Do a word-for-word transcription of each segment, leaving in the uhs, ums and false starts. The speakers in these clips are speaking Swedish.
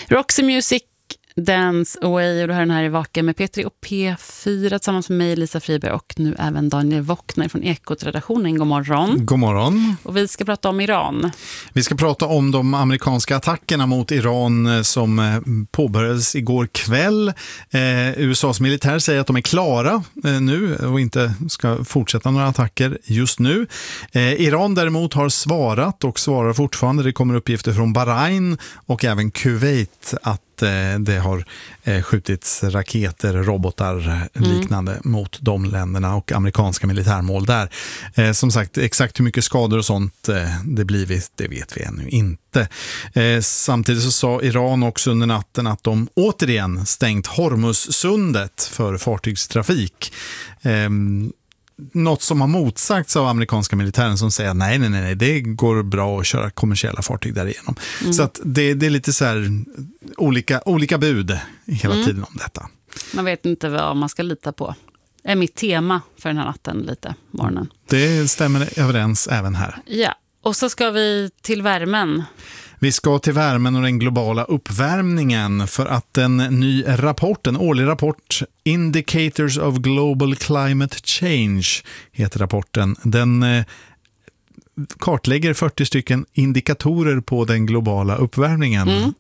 Roxy Music, Dance Away, och du har den här i Vaken med Petri och P fyra tillsammans med mig, Lisa Friberg, och nu även Daniel Wockner från Ekot-redaktionen. God morgon. God morgon. Och vi ska prata om Iran. Vi ska prata om de amerikanska attackerna mot Iran som påbörjades igår kväll. Eh, U S A:s militär säger att de är klara eh, nu och inte ska fortsätta några attacker just nu. Eh, Iran däremot har svarat och svarar fortfarande. Det kommer uppgifter från Bahrain och även Kuwait att det har skjutits raketer, robotar liknande mm. mot de länderna och amerikanska militärmål där. Som sagt, exakt hur mycket skador och sånt det blivit, det vet vi ännu inte. Samtidigt så sa Iran också under natten att de återigen stängt Hormuzsundet för fartygstrafik. Något som har motsagts av amerikanska militären som säger nej, nej, nej, det går bra att köra kommersiella fartyg därigenom. Mm. Så att det, det är lite så här olika, olika bud hela mm. tiden om detta. Man vet inte vad man ska lita på. Det är mitt tema för den här natten lite, morgonen. Det stämmer överens även här. Ja, och så ska vi till värmen. Vi ska till värmen och den globala uppvärmningen för att en ny rapport, en årlig rapport, Indicators of Global Climate Change heter rapporten. Den eh, kartlägger fyrtio stycken indikatorer på den globala uppvärmningen. Mm.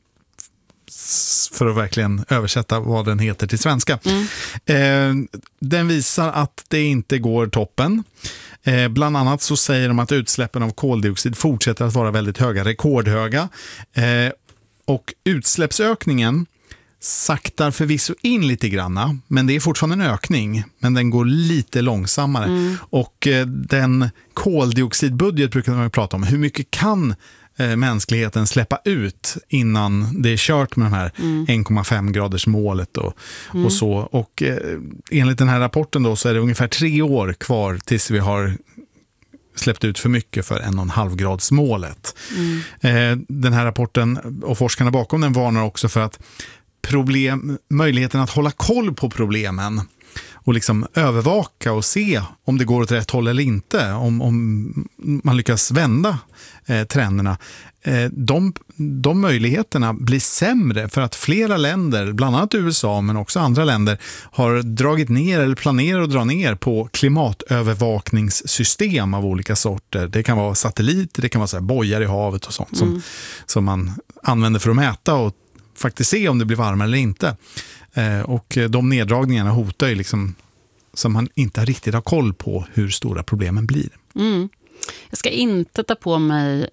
För att verkligen översätta vad den heter till svenska. Mm. Eh, den visar att det inte går toppen. Eh, bland annat så säger de att utsläppen av koldioxid fortsätter att vara väldigt höga, rekordhöga. Eh, och utsläppsökningen saktar förvisso in lite granna, men det är fortfarande en ökning, men den går lite långsammare. Mm. Och eh, den koldioxidbudget brukar man prata om. Hur mycket kan eh, mänskligheten släppa ut innan det är kört med de här mm. en komma fem graders målet och, mm. och så. Och eh, enligt den här rapporten då så är det ungefär tre år kvar tills vi har släppt ut för mycket för en och en halv grads målet. Mm. Eh, den här rapporten och forskarna bakom den varnar också för att problem, möjligheten att hålla koll på problemen och liksom övervaka och se om det går åt rätt håll eller inte, om, om man lyckas vända eh, trenderna, eh, de, de möjligheterna blir sämre för att flera länder, bland annat U S A men också andra länder, har dragit ner eller planerar att dra ner på klimatövervakningssystem av olika sorter. Det kan vara satelliter, det kan vara så här bojar i havet och sånt mm. som, som man använder för att mäta och faktiskt se om det blir varmare eller inte. Eh, och de neddragningarna hotar ju liksom som man inte riktigt har koll på hur stora problemen blir. Mm. Jag ska inte ta på mig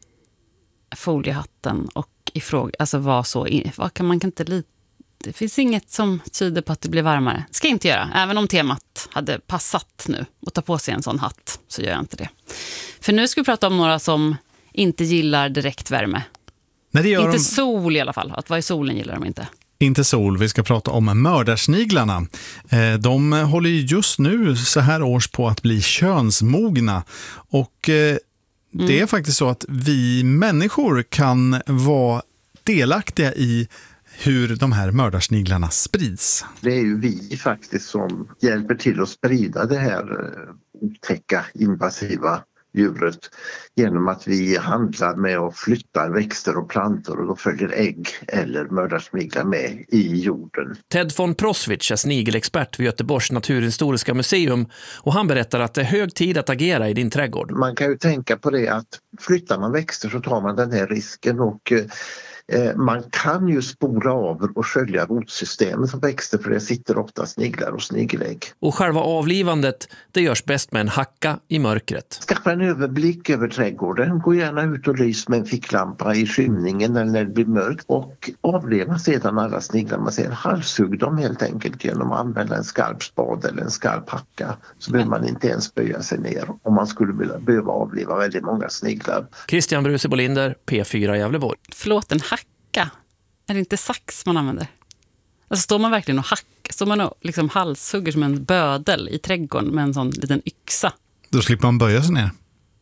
foliehatten och ifråga, alltså vad så, vad kan man kan inte lita. Det finns inget som tyder på att det blir varmare. Det ska jag inte göra, även om temat hade passat nu och ta på sig en sån hatt så gör jag inte det. För nu ska vi prata om några som inte gillar direktvärme. Nej, det gör inte de... sol i alla fall. Att vara i solen gillar de inte. Inte sol. Vi ska prata om mördarsniglarna. De håller just nu så här års på att bli könsmogna. Och det mm. är faktiskt så att vi människor kan vara delaktiga i hur de här mördarsniglarna sprids. Det är ju vi faktiskt som hjälper till att sprida det här otäcka, invasiva djuret genom att vi handlar med och flyttar växter och plantor och då följer ägg eller mördarsniglar med i jorden. Ted von Proswitz är snigelexpert vid Göteborgs naturhistoriska museum och han berättar att det är hög tid att agera i din trädgård. Man kan ju tänka på det att flyttar man växter så tar man den här risken och man kan ju spola av och skölja rotsystemet som växter för det sitter ofta sniglar och snigelägg. Och själva avlivandet det görs bäst med en hacka i mörkret. Skaffa en överblick över trädgården. Gå gärna ut och lys med en ficklampa i skymningen eller när det blir mörkt. Och avliva sedan alla sniglar man ser. Halshugg dem helt enkelt genom att använda en skarp spad eller en skarp hacka. Så behöver man inte ens böja sig ner om man skulle vilja, behöva avliva väldigt många sniglar. Christian Bruse Bolinder, P fyra Gävleborg. Förlåt, en hacka. Är det inte sax man använder? Alltså står man verkligen och hackar, står man och liksom halshugger som en bödel i trädgården med en sån liten yxa. Då slipper man böja sig ner.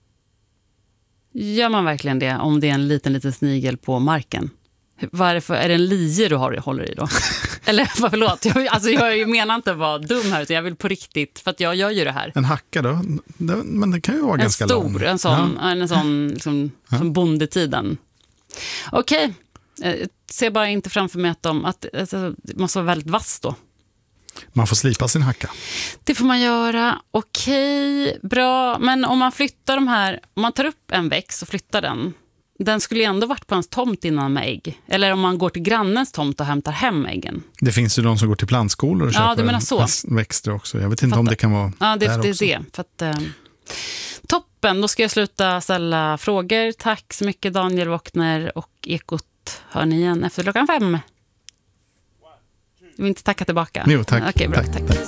Gör man verkligen det om det är en liten liten snigel på marken? Varför är det en lie du har, håller i då? Eller förlåt, jag, alltså jag menar inte att vara dum här utan jag vill på riktigt, för att jag gör ju det här. En hacka då? Det, men det kan ju vara en ganska stor, lång. En sån, ja. en sån liksom, ja. som bondetiden. Okej, Jag ser bara inte framför mig att de att, alltså, det måste vara väldigt vass då. Man får slipa sin hacka. Det får man göra. Okej, bra. Men om man flyttar de här, om man tar upp en växt och flyttar den, den skulle ju ändå varit på hans tomt innan med ägg. Eller om man går till grannens tomt och hämtar hem äggen. Det finns ju de som går till plantskolor och Ja, köper du menar så. växter också. Jag vet inte om det kan vara Ja, det, där det är också. det. För att, eh, toppen, då ska jag sluta ställa frågor. Tack så mycket Daniel Wockner, och Ekot hör ni igen efter klockan fem. Jag vill inte tacka tillbaka. Jo, tack. Okej, bra. Tack. Tack. Tack.